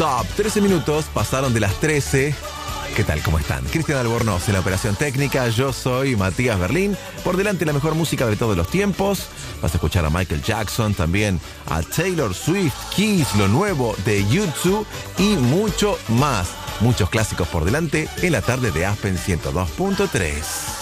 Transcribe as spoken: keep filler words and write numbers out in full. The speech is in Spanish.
Top. trece minutos pasaron de las trece. ¿Qué tal? ¿Cómo están? Cristian Albornoz en la operación técnica. Yo soy Matías Berlín. Por delante la mejor música de todos los tiempos. Vas a escuchar a Michael Jackson, también a Taylor Swift, Kiss, lo nuevo de U dos y mucho más. Muchos clásicos por delante en la tarde de Aspen ciento dos punto tres.